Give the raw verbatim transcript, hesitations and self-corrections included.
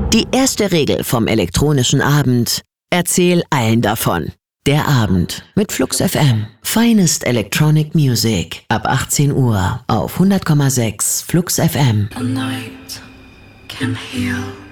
Die erste Regel vom elektronischen Abend: Erzähl allen davon. Der Abend mit Flux F M. Finest Electronic Music. Ab achtzehn Uhr auf hundert Komma sechs Flux F M. A night can heal.